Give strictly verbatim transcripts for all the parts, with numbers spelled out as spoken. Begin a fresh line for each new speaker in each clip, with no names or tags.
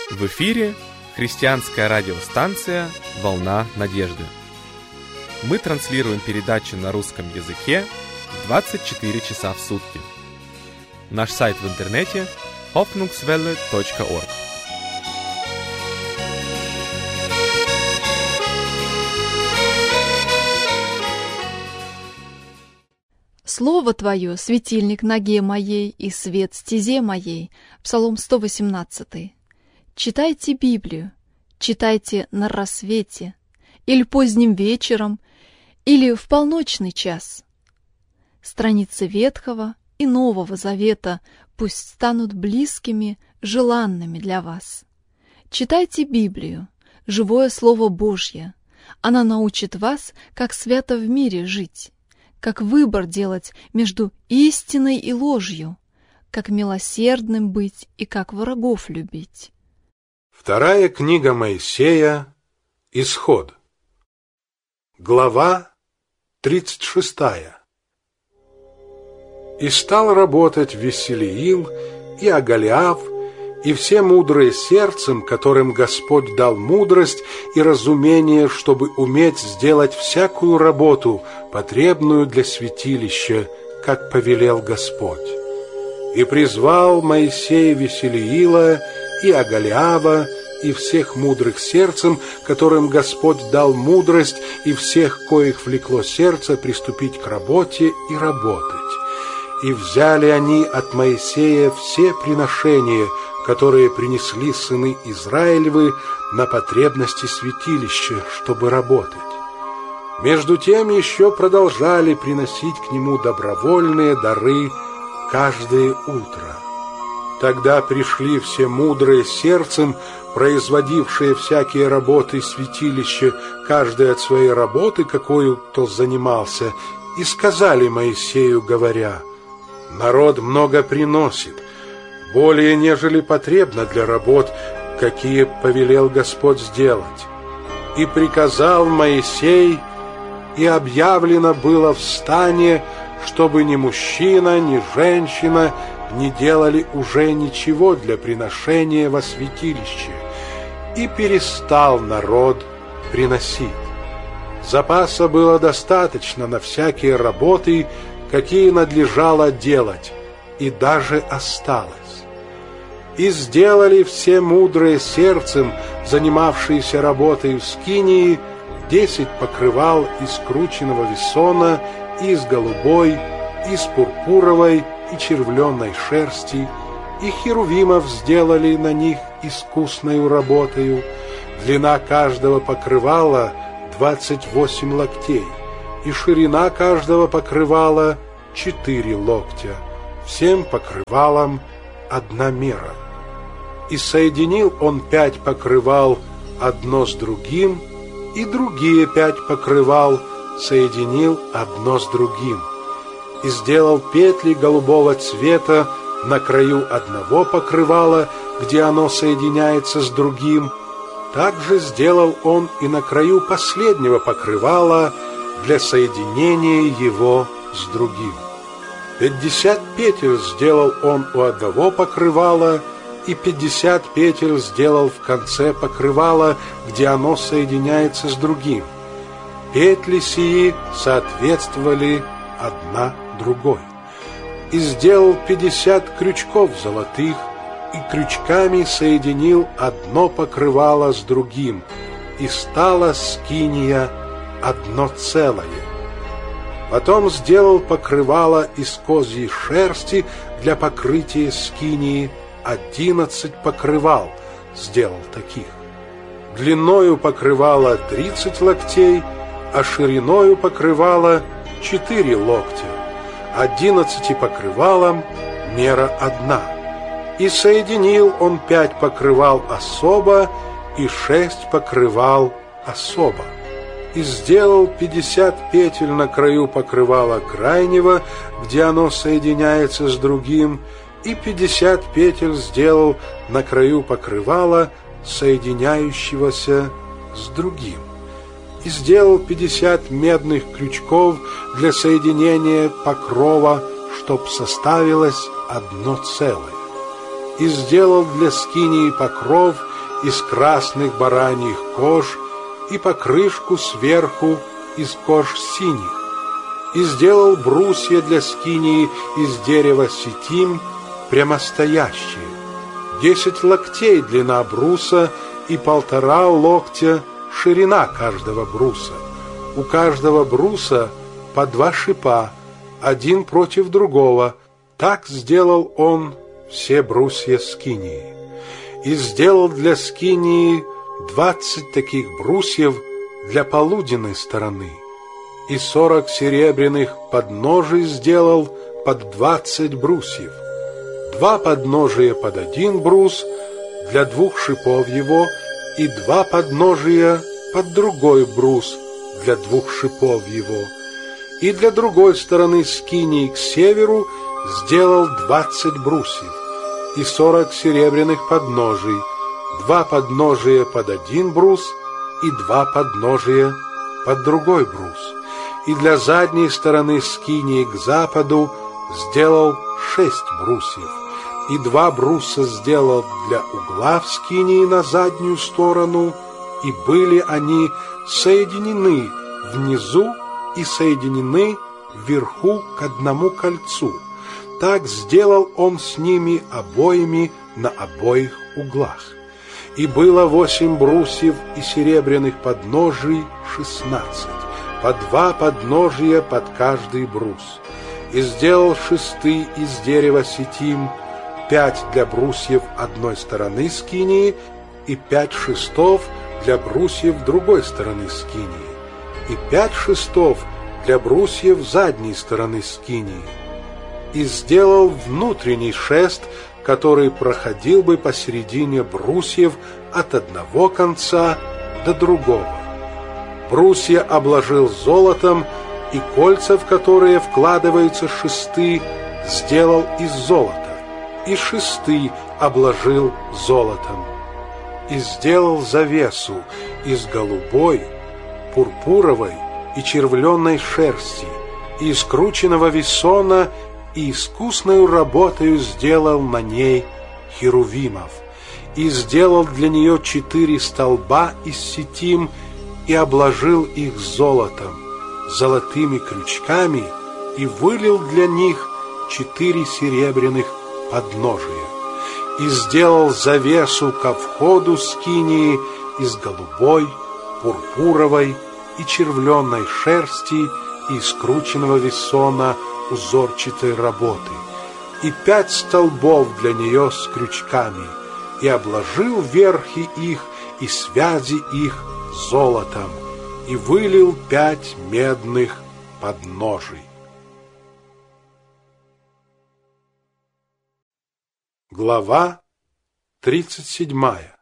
В эфире христианская радиостанция «Волна надежды». Мы транслируем передачи на русском языке двадцать четыре часа в сутки. Наш сайт в интернете hoffnungswelle точка org.
Слово Твое — светильник ноге моей и свет стезе моей. Псалом сто восемнадцатый. Читайте Библию, читайте на рассвете, или поздним вечером, или в полночный час. Страницы Ветхого и Нового Завета пусть станут близкими, желанными для вас. Читайте Библию, живое Слово Божье. Она научит вас, как свято в мире жить, как выбор делать между истиной и ложью, как милосердным быть и как врагов любить.
Вторая книга Моисея, Исход. Глава тридцать шестая. И стал работать Веселиил и Оголиав, и все мудрые сердцем, которым Господь дал мудрость и разумение, чтобы уметь сделать всякую работу, потребную для святилища, как повелел Господь. И призвал Моисей Веселиила и Оголиава, и всех мудрых сердцем, которым Господь дал мудрость, и всех, коих влекло сердце приступить к работе и работать. И взяли они от Моисея все приношения, которые принесли сыны Израилевы на потребности святилища, чтобы работать. Между тем еще продолжали приносить к нему добровольные дары каждое утро. Тогда пришли все мудрые сердцем, производившие всякие работы святилища, каждый от своей работы, какую кто занимался, и сказали Моисею, говоря: «Народ много приносит, более нежели потребно для работ, какие повелел Господь сделать». И приказал Моисей, и объявлено было в стане, чтобы ни мужчина, ни женщина не делали уже ничего для приношения во святилище, и перестал народ приносить. Запаса было достаточно на всякие работы, какие надлежало делать, и даже осталось. И сделали все мудрые сердцем, занимавшиеся работой в скинии, десять покрывал из крученного весона, из голубой, из пурпуровой и червленой шерсти, и херувимов сделали на них искусною работою. Длина каждого покрывала двадцать восемь локтей, и ширина каждого покрывала четыре локтя, всем покрывалам одна мера. И соединил он пять покрывал одно с другим, и другие пять покрывал соединил одно с другим. И сделал петли голубого цвета на краю одного покрывала, где оно соединяется с другим. Также сделал он и на краю последнего покрывала для соединения его с другим. Пятьдесят петель сделал он у одного покрывала, и пятьдесят петель сделал в конце покрывала, где оно соединяется с другим. Петли сии соответствовали одна другой. И сделал пятьдесят крючков золотых, и крючками соединил одно покрывало с другим, и стала скиния одно целое. Потом сделал покрывало из козьей шерсти для покрытия скинии, одиннадцать покрывал сделал таких. Длиною покрывало тридцать локтей, а шириною покрывало четыре локтя, одиннадцати покрывалам мера одна. И соединил он пять покрывал особо и шесть покрывал особо. И сделал пятьдесят петель на краю покрывала крайнего, где оно соединяется с другим, и пятьдесят петель сделал на краю покрывала, соединяющегося с другим. И сделал пятьдесят медных крючков для соединения покрова, чтоб составилось одно целое. И сделал для скинии покров из красных бараньих кож, и покрышку сверху из кож синих. И сделал брусья для скинии из дерева ситим прямостоящие. Десять локтей длина бруса и полтора локтя ширина каждого бруса. У каждого бруса по два шипа, один против другого. Так сделал он все брусья скинии. И сделал для скинии двадцать таких брусьев для полуденной стороны, и сорок серебряных подножий сделал под двадцать брусьев, два подножия под один брус для двух шипов его, и два подножия под другой брус для двух шипов его. И для другой стороны скинии к северу сделал двадцать брусьев, и сорок серебряных подножий, два подножия под один брус и два подножия под другой брус. И для задней стороны скинии к западу сделал шесть брусьев, и два бруса сделал для угла в скинии на заднюю сторону, и были они соединены внизу и соединены вверху к одному кольцу. Так сделал он с ними обоими на обоих углах. И было восемь брусьев и серебряных подножий шестнадцать, по два подножия под каждый брус. И сделал шесты из дерева ситим, пять для брусьев одной стороны скинии и пять шестов для брусьев другой стороны скинии, и пять шестов для брусьев задней стороны скинии. И сделал внутренний шест, который проходил бы посередине брусьев от одного конца до другого. Брусья обложил золотом, и кольца, в которые вкладываются шесты, сделал из золота, и шесты обложил золотом. И сделал завесу из голубой, пурпуровой и червленной шерсти, и из крученного весона, и искусною работою сделал на ней херувимов, и сделал для нее четыре столба из ситим, и обложил их золотом, золотыми крючками, и вылил для них четыре серебряных подножия, и сделал завесу ко входу скинии из голубой, пурпуровой и червленной шерсти и из крученного весона узорчатой работы, и пять столбов для нее с крючками, и обложил верхи их и связи их золотом, и вылил пять медных подножий. Глава тридцать седьмая.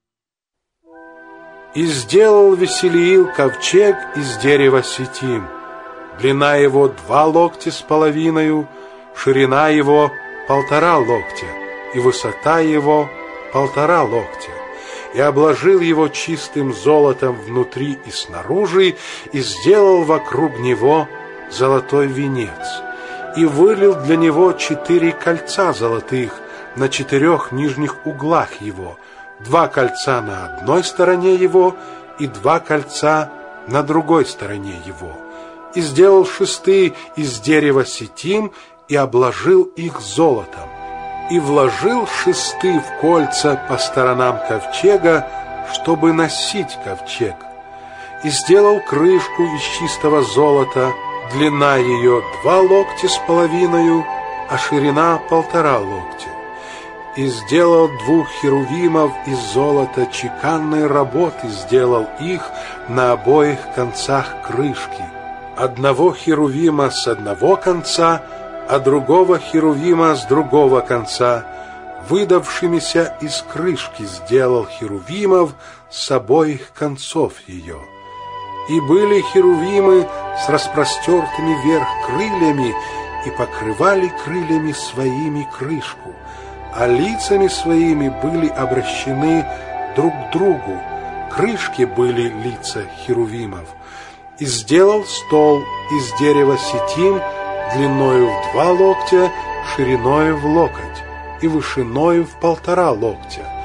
И сделал Веселиил ковчег из дерева ситим. Длина его два локтя с половиною, ширина его полтора локтя, и высота его полтора локтя. И обложил его чистым золотом внутри и снаружи, и сделал вокруг него золотой венец. И вылил для него четыре кольца золотых на четырех нижних углах его, два кольца на одной стороне его и два кольца на другой стороне его. И сделал шесты из дерева ситим и обложил их золотом, и вложил шесты в кольца по сторонам ковчега, чтобы носить ковчег. И сделал крышку из чистого золота, длина ее два локтя с половиною, а ширина полтора локтя. И сделал двух херувимов из золота чеканной работы, сделал их на обоих концах крышки. Одного херувима с одного конца, а другого херувима с другого конца. Выдавшимися из крышки сделал херувимов с обоих концов ее. И были херувимы с распростертыми вверх крыльями, и покрывали крыльями своими крышку, а лицами своими были обращены друг к другу. Крышки были лица херувимов. И сделал стол из дерева ситим длиною в два локтя, шириною в локоть и вышиною в полтора локтя.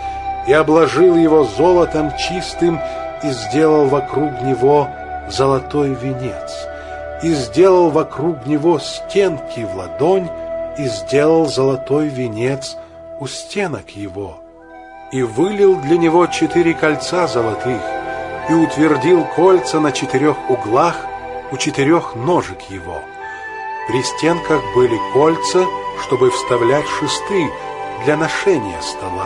и обложил его золотом чистым, и сделал вокруг него золотой венец, и сделал вокруг него стенки в ладонь, и сделал золотой венец у стенок его, и вылил для него четыре кольца золотых, и утвердил кольца на четырех углах у четырех ножек его. При стенках были кольца, чтобы вставлять шесты для ношения стола,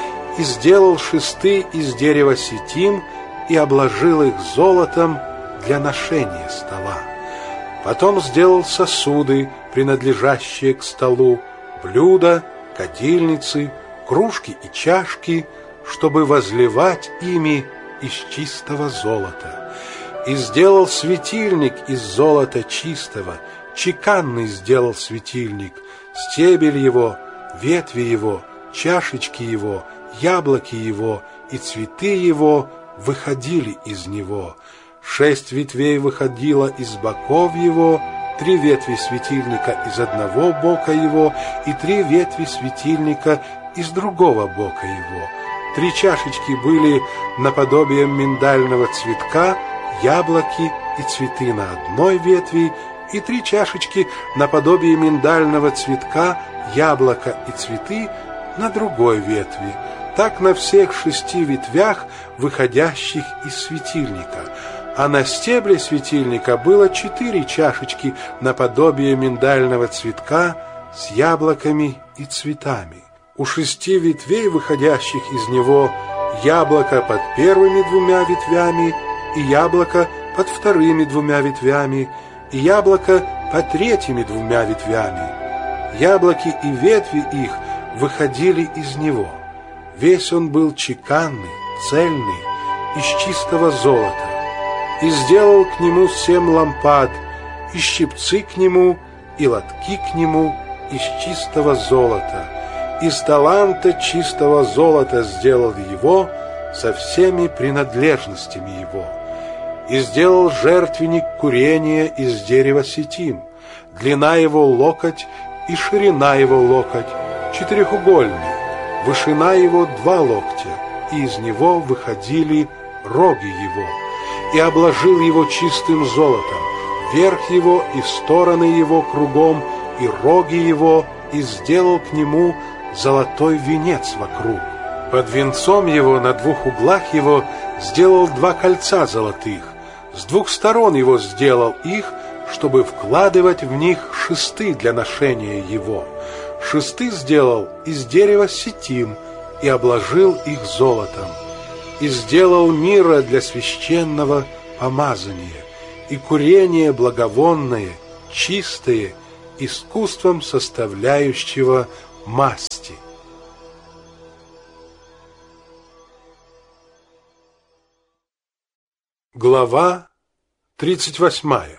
и сделал шесты из дерева ситим, и обложил их золотом для ношения стола. Потом сделал сосуды, принадлежащие к столу, блюда, кадильницы, кружки и чашки, чтобы возливать ими из чистого золота. И сделал светильник из золота чистого, чеканный сделал светильник, стебель его, ветви его, чашечки его, яблоки его и цветы его выходили из него. Шесть ветвей выходило из боков его, три ветви светильника из одного бока его и три ветви светильника из другого бока его. Три чашечки были наподобием миндального цветка, яблоки и цветы на одной ветви, и три чашечки наподобие миндального цветка, яблока и цветы на другой ветви. Так на всех шести ветвях, выходящих из светильника. А на стебле светильника было четыре чашечки наподобие миндального цветка с яблоками и цветами. У шести ветвей, выходящих из него, яблоко под первыми двумя ветвями, и яблоко под вторыми двумя ветвями, и яблоко под третьими двумя ветвями. Яблоки и ветви их выходили из него. Весь он был чеканный, цельный, из чистого золота. И сделал к нему семь лампад, и щипцы к нему, и лотки к нему из чистого золота. Из таланта чистого золота сделал его со всеми принадлежностями его. И сделал жертвенник курения из дерева ситим, длина его локоть и ширина его локоть, четырехугольный, вышина его два локтя, и из него выходили роги его. И обложил его чистым золотом, верх его и стороны его кругом, и роги его, и сделал к нему золотой венец вокруг. Под венцом его на двух углах его сделал два кольца золотых, с двух сторон его сделал их, чтобы вкладывать в них шесты для ношения его. Шесты сделал из дерева ситим и обложил их золотом. И сделал мира для священного помазания, и курение благовонное, чистое, искусством составляющего масти. Глава тридцать восьмая.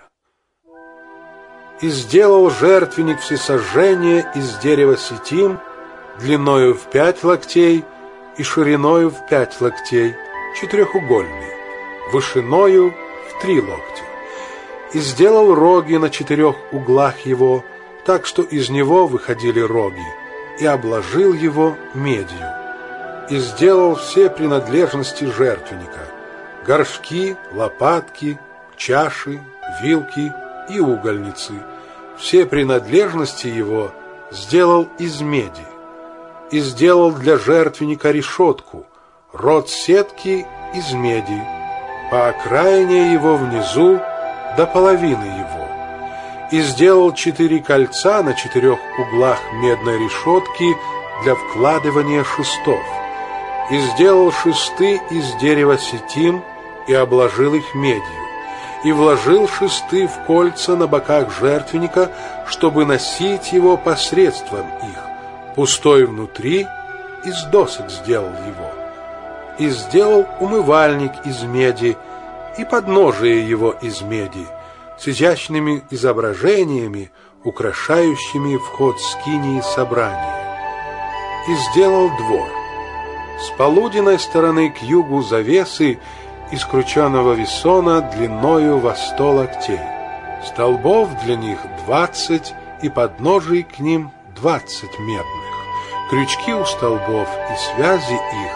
И сделал жертвенник всесожжения из дерева ситим, длиною в пять локтей и шириною в пять локтей, четырехугольный, вышиною в три локтя. И сделал роги на четырех углах его, так что из него выходили роги, и обложил его медью. И сделал все принадлежности жертвенника: горшки, лопатки, чаши, вилки и угольницы. Все принадлежности его сделал из меди. И сделал для жертвенника решетку, рот сетки из меди, по окраине его внизу до половины его. И сделал четыре кольца на четырех углах медной решетки для вкладывания шестов. И сделал шесты из дерева ситим и обложил их медью. И вложил шесты в кольца на боках жертвенника, чтобы носить его посредством их. Пустой внутри, из досок сделал его. И сделал умывальник из меди, и подножие его из меди, с изящными изображениями, украшающими вход скинии собрания. И сделал двор. С полуденной стороны к югу завесы из крученого весона длиною во сто локтей. Столбов для них двадцать, и подножий к ним двадцать медных. Крючки у столбов и связи их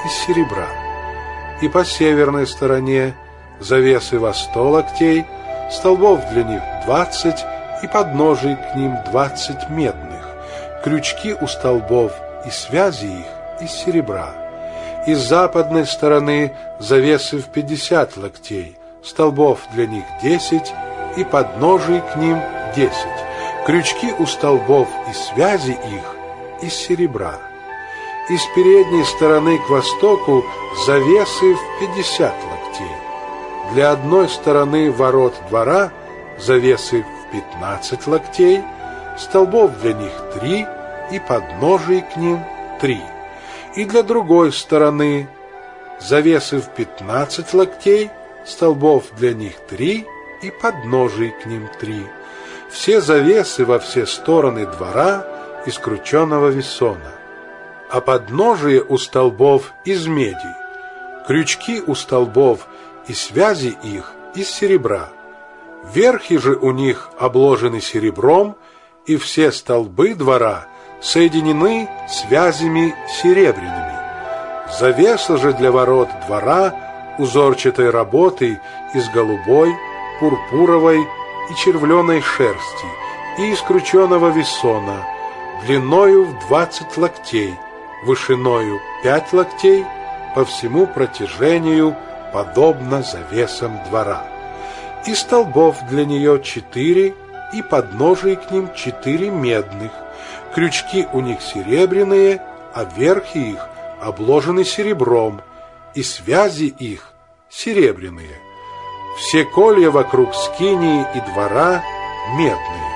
из серебра. И по северной стороне завесы во сто локтей, столбов для них двадцать, и подножий к ним двадцать медных, крючки у столбов и связи их из серебра. И с западной стороны завесы в пятьдесят локтей, столбов для них десять, и подножий к ним десять, крючки у столбов и связи их из серебра. И с передней стороны к востоку завесы в пятьдесят локтей. Для одной стороны ворот двора завесы в пятнадцать локтей, столбов для них три, и подножий к ним три. И для другой стороны завесы в пятнадцать локтей, столбов для них три, и подножий к ним три. Все завесы во все стороны двора из крученого весона. А подножие у столбов из меди, крючки у столбов и связи их из серебра. Верхи же у них обложены серебром, и все столбы двора соединены связями серебряными. Завеса же для ворот двора узорчатой работы из голубой, пурпуровой и червленой шерсти и из крученого весона, длиною в двадцать локтей, вышиною пять локтей, по всему протяжению подобно завесам двора. И столбов для нее четыре, и подножий к ним четыре медных, крючки у них серебряные, а верхи их обложены серебром, и связи их серебряные. Все колья вокруг скинии и двора медные.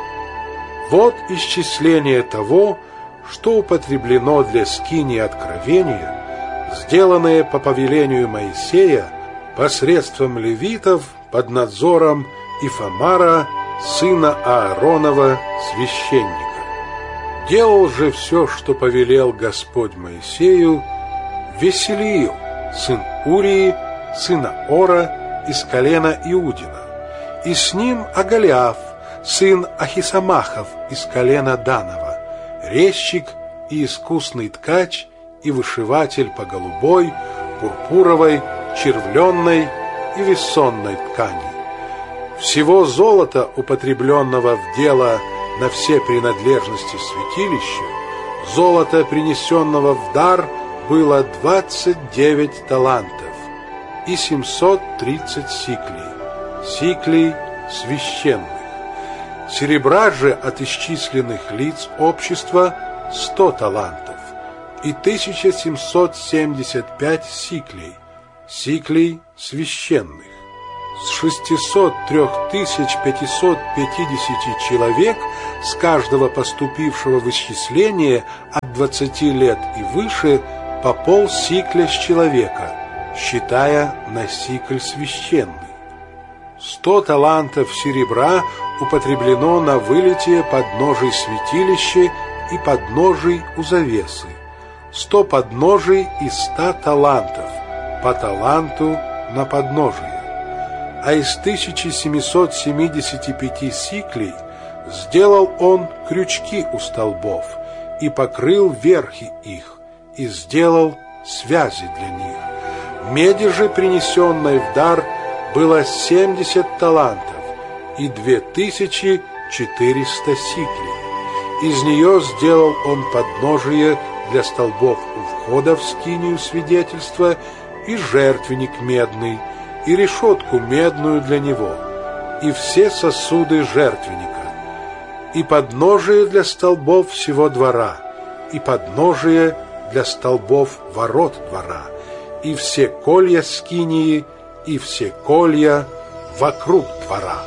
Вот исчисление того, что употреблено для скинии откровения, сделанное по повелению Моисея посредством левитов под надзором Ифамара, сына Ааронова, священника. Делал же все, что повелел Господь Моисею, Веселиил, сын Урии, сына Ора, из колена Иудина, и с ним Агалиаф, сын Ахисамахов, из колена Данова, резчик и искусный ткач и вышиватель по голубой, пурпуровой, червленной и весонной ткани. Всего золота, употребленного в дело на все принадлежности святилища, золота, принесенного в дар, было двадцать девять талантов и семьсот тридцать сиклей, сиклей священных. Серебра же от исчисленных лиц общества сто талантов и тысяча семьсот семьдесят пять сиклей, сиклей священных. С шестисот трёх тысяч пятисот пятидесяти человек, с каждого поступившего в исчисление от двадцати лет и выше, по пол сикля с человека, считая на сикль священный. Сто талантов серебра употреблено на вылитие подножий святилища и подножий у завесы, сто подножий и ста талантов, по таланту на подножие. А из тысячи семисот семидесяти пяти сиклей сделал он крючки у столбов и покрыл верхи их, и сделал связи для них. Меди же, принесенной в дар, было семьдесят талантов и две тысячи четыреста сиклей. Из нее сделал он подножие для столбов у входа в скинию свидетельства и жертвенник медный, и решетку медную для него, и все сосуды жертвенника, и подножие для столбов всего двора, и подножие для столбов ворот двора, и все колья скинии, и все колья вокруг двора.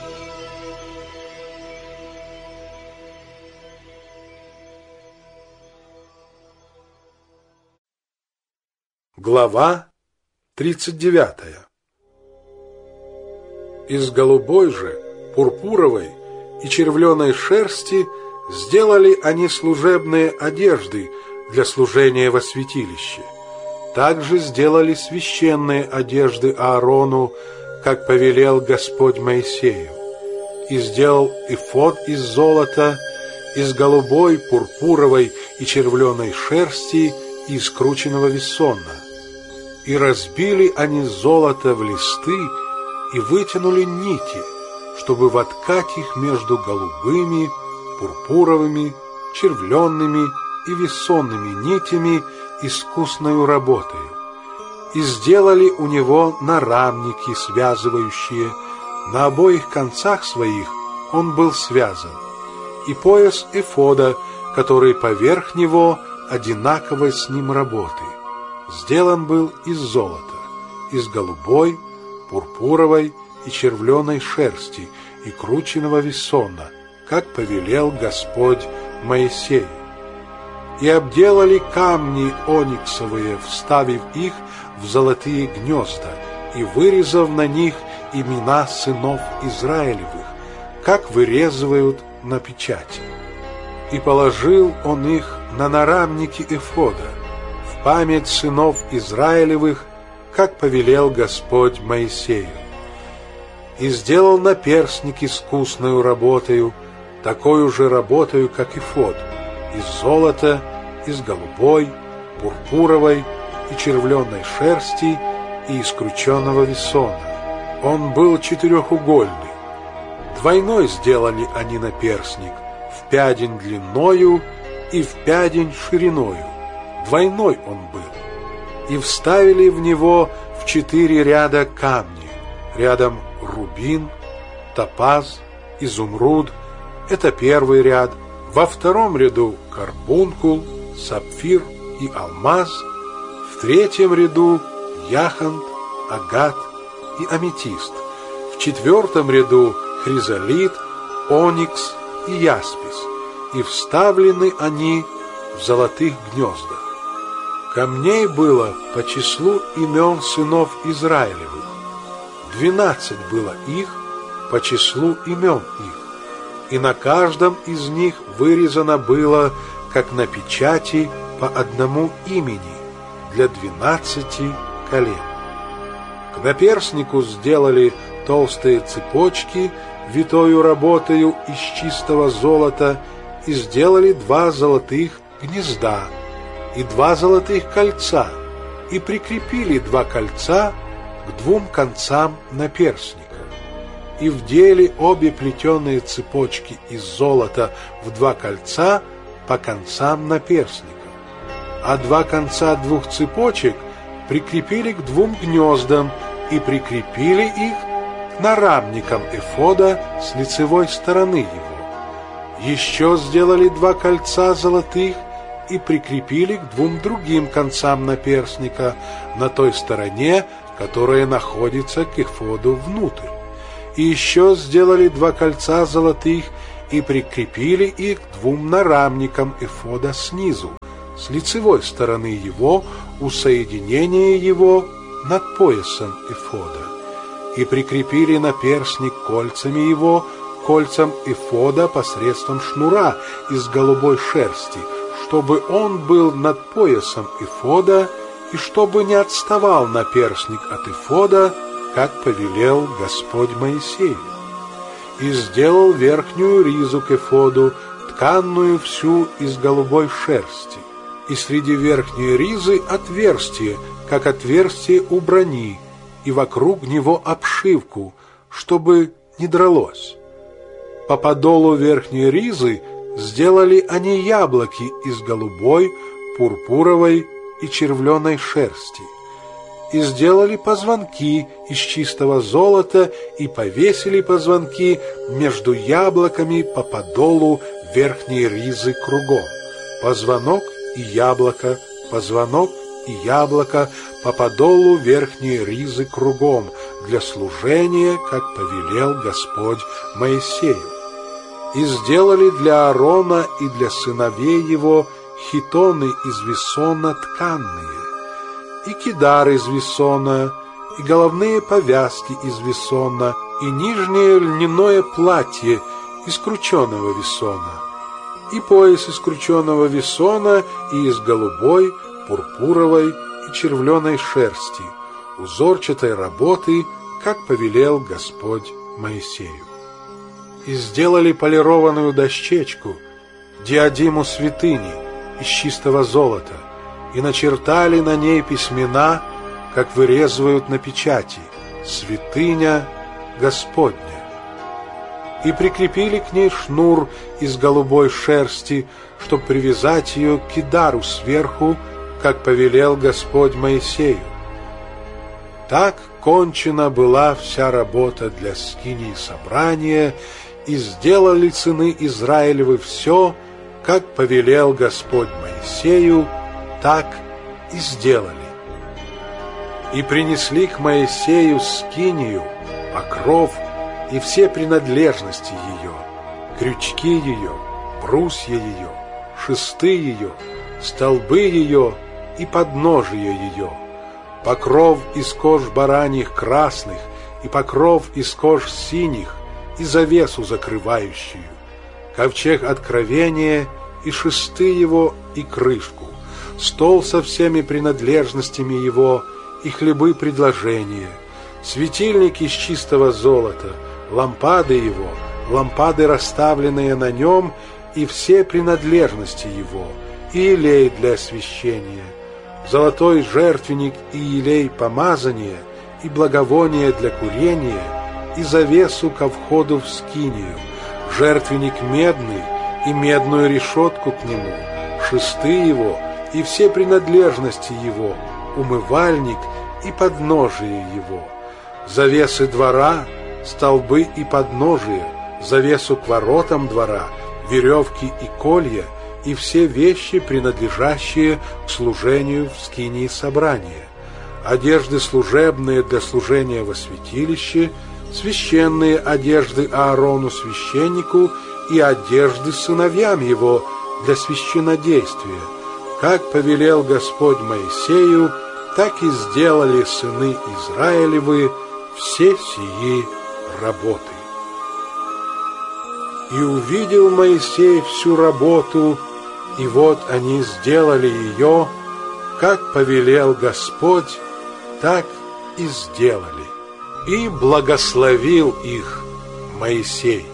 Глава тридцать девятая. Из голубой же, пурпуровой и червленой шерсти сделали они служебные одежды для служения во святилище. Также сделали священные одежды Аарону, как повелел Господь Моисею. И сделал эфод из золота, из голубой, пурпуровой и червленой шерсти и из крученного вессона. И разбили они золото в листы и вытянули нити, чтобы воткать их между голубыми, пурпуровыми, червленными и вессонными нитями искусною работою. И сделали у него нарамники, связывающие, на обоих концах своих он был связан, и пояс эфода, который поверх него одинаковой с ним работы, сделан был из золота, из голубой, пурпуровой и червленой шерсти и крученного вессона, как повелел Господь Моисею. И обделали камни ониксовые, вставив их в золотые гнезда и вырезав на них имена сынов Израилевых, как вырезывают на печати. И положил он их на нарамники эфода, в память сынов Израилевых, как повелел Господь Моисею. И сделал наперстник искусною работою, такою же работою, как эфод, из золота, из голубой, пурпуровой и червленой шерсти и из крученного вессона. Он был четырехугольный. Двойной сделали они наперстник, в пядень длинною и в пядень шириною. Двойной он был. И вставили в него в четыре ряда камни, рядом рубин, топаз, изумруд, это первый ряд, во втором ряду карбункул, сапфир и алмаз, в третьем ряду яхонт, агат и аметист, в четвертом ряду хризолит, оникс и яспис, и вставлены они в золотых гнездах. Камней было по числу имен сынов Израилевых. Двенадцать было их по числу имен их, и на каждом из них вырезано было, как на печати, по одному имени для двенадцати колен. К наперстнику сделали толстые цепочки, витою работою из чистого золота, и сделали два золотых гнезда и два золотых кольца, и прикрепили два кольца к двум концам наперстника. И вдели обе плетеные цепочки из золота в два кольца по концам наперстника, а два конца двух цепочек прикрепили к двум гнездам и прикрепили их к нарамникам эфода с лицевой стороны его. Еще сделали два кольца золотых и прикрепили к двум другим концам наперстника на той стороне, которая находится к эфоду внутрь. И еще сделали два кольца золотых и прикрепили их к двум нарамникам эфода снизу, с лицевой стороны его, у соединения его над поясом эфода. И прикрепили наперстник кольцами его, кольцам эфода посредством шнура из голубой шерсти, чтобы он был над поясом эфода, и чтобы не отставал наперстник от эфода, как повелел Господь Моисею. И сделал верхнюю ризу к эфоду, тканную всю из голубой шерсти, и среди верхней ризы отверстие, как отверстие у брони, и вокруг него обшивку, чтобы не дралось. По подолу верхней ризы сделали они яблоки из голубой, пурпуровой и червленой шерсти, и сделали позвонки из чистого золота и повесили позвонки между яблоками по подолу верхней ризы кругом. Позвонок и яблоко, позвонок и яблоко по подолу верхней ризы кругом для служения, как повелел Господь Моисею. И сделали для Аарона и для сыновей его хитоны из весона тканные, и кидар из весона, и головные повязки из весона, и нижнее льняное платье из крученого весона, и пояс из крученого весона и из голубой, пурпуровой и червленой шерсти, узорчатой работы, как повелел Господь Моисею. И сделали полированную дощечку, диадиму святыни из чистого золота, и начертали на ней письмена, как вырезывают на печати: «Святыня Господня». И прикрепили к ней шнур из голубой шерсти, чтобы привязать ее к кидару сверху, как повелел Господь Моисею. Так кончена была вся работа для скинии собрания, и сделали сыны Израилевы все, как повелел Господь Моисею, так и сделали. И принесли к Моисею скинию, покров и все принадлежности ее, крючки ее, брусья ее, шесты ее, столбы ее и подножие ее, покров из кож бараньих красных и покров из кож синих и завесу закрывающую, ковчег откровения и шесты его и крышку, стол со всеми принадлежностями его и хлебы предложения, светильник из чистого золота, лампады его, лампады, расставленные на нем, и все принадлежности его, и елей для освящения, золотой жертвенник и елей помазания, и благовоние для курения, и завесу ко входу в скинию, жертвенник медный и медную решетку к нему, шесты его и все принадлежности его, умывальник и подножие его, завесы двора, столбы и подножие, завесу к воротам двора, веревки и колья, и все вещи, принадлежащие к служению в скинии собрания, одежды служебные для служения во святилище, священные одежды Аарону священнику и одежды сыновьям его для священнодействия, как повелел Господь Моисею, так и сделали сыны Израилевы все сии работы. И увидел Моисей всю работу, и вот они сделали ее, как повелел Господь, так и сделали. И благословил их Моисей.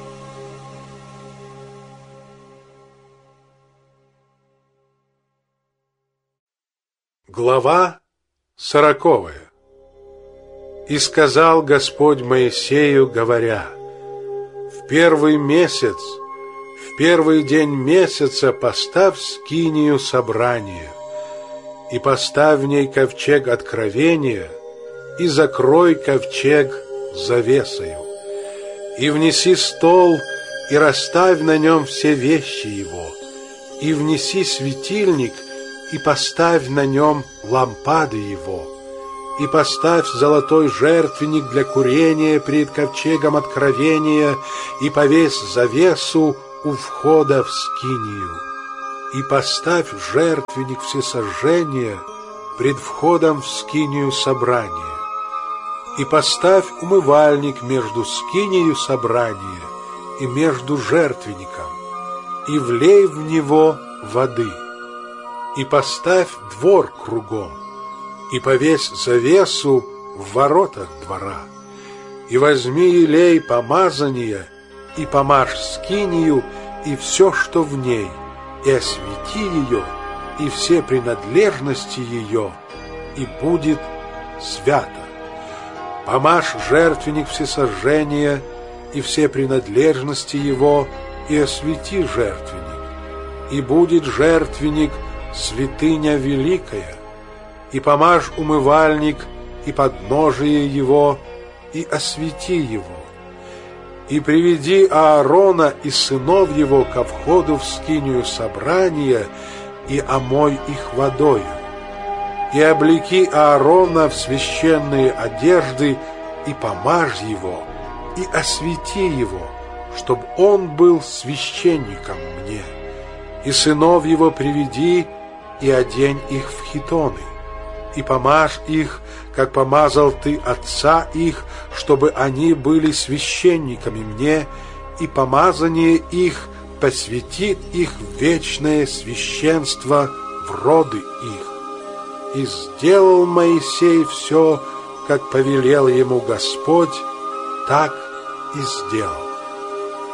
Глава сороковая. И сказал Господь Моисею, говоря: в первый месяц, в первый день месяца поставь скинию собрания, и поставь в ней ковчег откровения, и закрой ковчег завесою, и внеси стол, и расставь на нем все вещи его, и внеси светильник, и поставь на нем лампады его, и поставь золотой жертвенник для курения пред ковчегом откровения, и повесь завесу у входа в скинию, и поставь жертвенник всесожжения пред входом в скинию собрания, и поставь умывальник между скинию собрания и между жертвенником, и влей в него воды, и поставь двор кругом, и повесь завесу в воротах двора, и возьми елей помазания, и помажь скинию, и все, что в ней, и освети ее, и все принадлежности ее, и будет свято. Помажь жертвенник всесожжения, и все принадлежности его, и освети жертвенник, и будет жертвенник святыня великая, и помажь умывальник и подножие его, и освети его, и приведи Аарона и сынов его ко входу в скинию собрания, и омой их водою, и облеки Аарона в священные одежды, и помажь его, и освети его, чтобы он был священником мне, и сынов его приведи, и одень их в хитоны, и помажь их, как помазал ты отца их, чтобы они были священниками мне, и помазание их посвятит их в вечное священство в роды их. И сделал Моисей все, как повелел ему Господь, так и сделал.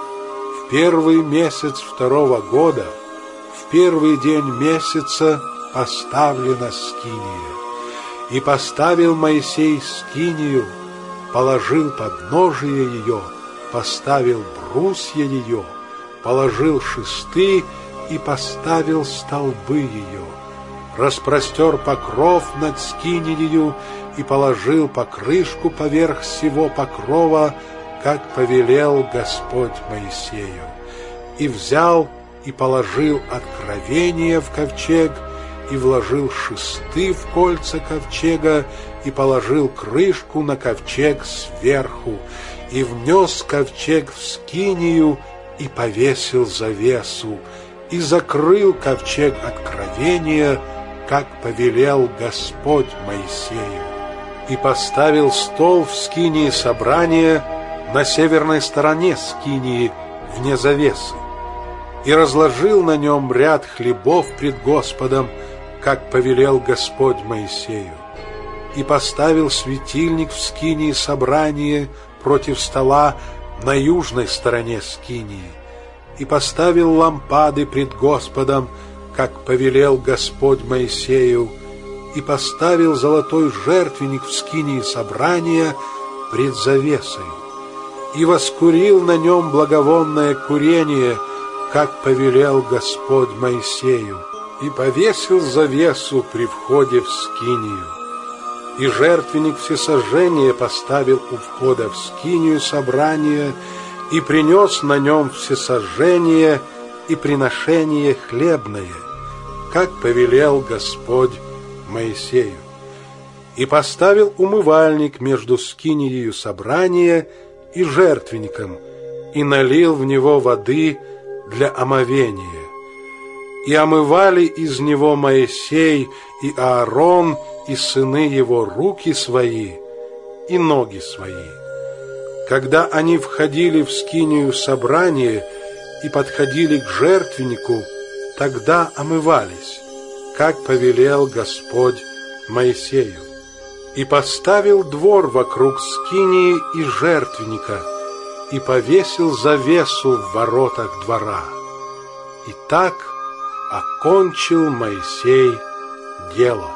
В первый месяц второго года, в первый день месяца поставлена скиния. И поставил Моисей скинию, положил подножие ее, поставил брусья ее, положил шесты и поставил столбы ее, распростер покров над скинией и положил покрышку поверх всего покрова, как повелел Господь Моисею. И взял и положил откровение в ковчег, и вложил шесты в кольца ковчега, и положил крышку на ковчег сверху, и внес ковчег в скинию, и повесил завесу, и закрыл ковчег откровения, как повелел Господь Моисею. И поставил стол в скинии собрания на северной стороне скинии, вне завесы, и разложил на нем ряд хлебов пред Господом, как повелел Господь Моисею. И поставил светильник в скинии собрания против стола на южной стороне скинии, и поставил лампады пред Господом, как повелел Господь Моисею, и поставил золотой жертвенник в скинии собрания пред завесою, и воскурил на нем благовонное курение, как повелел Господь Моисею, и повесил завесу при входе в скинию. И жертвенник всесожжения поставил у входа в скинию собрания, и принес на нем всесожжение и приношение хлебное, как повелел Господь Моисею. И поставил умывальник между скинией собрания и жертвенником, и налил в него воды для омовения. И омывали из него Моисей и Аарон и сыны его руки свои и ноги свои. Когда они входили в скинию собрания и подходили к жертвеннику, тогда омывались, как повелел Господь Моисею. И поставил двор вокруг скинии и жертвенника, и повесил завесу в воротах двора. И так окончил Моисей дело.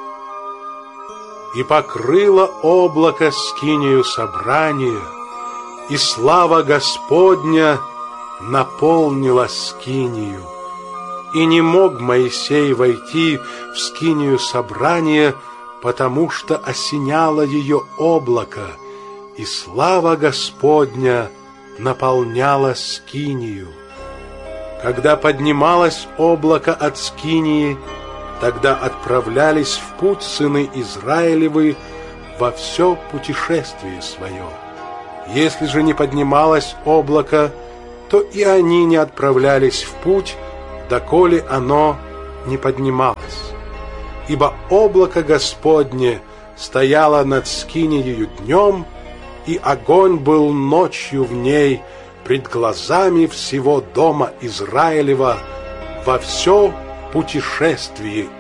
И покрыло облако скинию собрания, и слава Господня наполнила скинию. И не мог Моисей войти в скинию собрания, потому что осеняло ее облако, и слава Господня наполняла скинию. Когда поднималось облако от скинии, тогда отправлялись в путь сыны Израилевы во все путешествие свое. Если же не поднималось облако, то и они не отправлялись в путь, доколе оно не поднималось. Ибо облако Господне стояло над скинией днем, и огонь был ночью в ней пред глазами всего дома Израилева во все путешествие